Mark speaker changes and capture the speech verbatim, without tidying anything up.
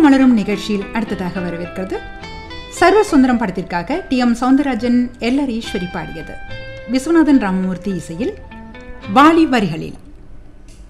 Speaker 1: மலரும் நிகழ்ச்சியில் அடுத்ததாக வரவேற்கிறது சர்வ சுந்தரம் படத்திற்காக D M Soundararajan L R Eswari பாடியது. விஸ்வநாதன் ராமமூர்த்தி இசையில் வாலி வரிகளில்